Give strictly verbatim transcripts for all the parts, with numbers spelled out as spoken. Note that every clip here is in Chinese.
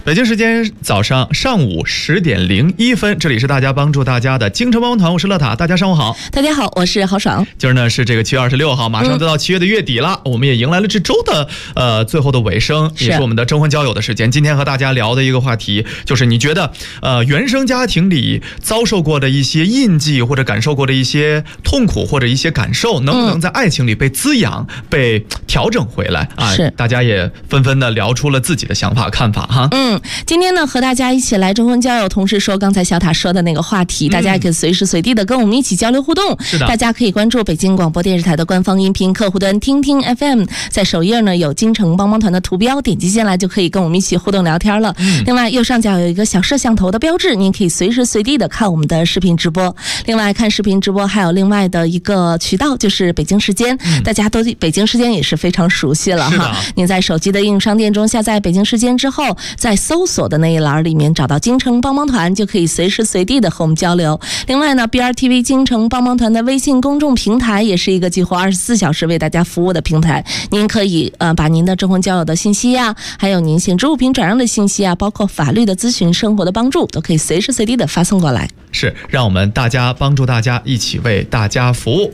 北京时间早上上午十点零一分，这里是大家帮助大家的京城帮帮团，我是乐塔，大家上午好。 大家好，我是豪爽。 今儿呢是这个七月二十六号，马上就到七月的月底了，嗯、我们也迎来了这周的呃最后的尾声，也是我们的征婚交友的时间。今天和大家聊的一个话题就是，你觉得呃原生家庭里遭受过的一些印记，或者感受过的一些痛苦，或者一些感受，能不能在爱情里被滋养、嗯、被调整回来啊？是，大家也纷纷的聊出了自己的想法看法哈。 嗯，今天呢和大家一起来征婚交友，同时说刚才小塔说的那个话题，嗯、大家也可以随时随地的跟我们一起交流互动。 是的， 大家可以关注北京广播电视台的官方音频客户端听听 F M， 在首页呢有京城帮帮团的图标，点击进来就可以跟我们一起互动聊天了。嗯、另外右上角有一个小摄像头的标志，您可以随时随地的看我们的视频直播。另外看视频直播还有另外的一个渠道，就是北京时间，嗯、大家都对北京时间也是非常熟悉了哈。您在手机的应用商店中下载北京时间之后，在搜索的那一栏里面找到京城帮帮团，就可以随时随地的和我们交流。另外呢 B R T V 京城帮帮团的微信公众平台也是一个几乎二十四小时为大家服务的平台，您可以呃把您的征婚交友的信息啊，还有您闲置物品转让的信息啊，包括法律的咨询、生活的帮助，都可以随时随地的发送过来。 是，让我们大家帮助大家，一起为大家服务。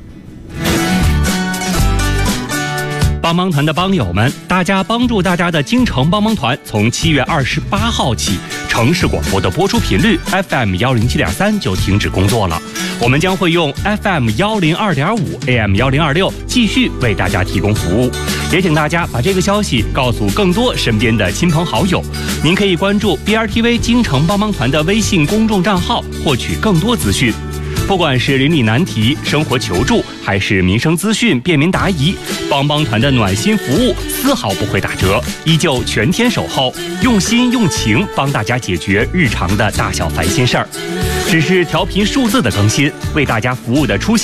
帮帮团的帮友们，大家帮助大家的京城帮帮团从七月二十八号起，城市广播的播出频率 F M 一零七点三就停止工作了，我们将会用 F M 一零二点五 A M 一零二六继续为大家提供服务，也请大家把这个消息告诉更多身边的亲朋好友。您可以关注 B R T V 京城帮帮团的微信公众账号，获取更多资讯。不管是邻里难题、生活求助，还是民生资讯、便民答疑，帮帮团的暖心服务丝毫不会打折，依旧全天守候，用心用情帮大家解决日常的大小烦心事儿。只是调频数字的更新，为大家服务的出现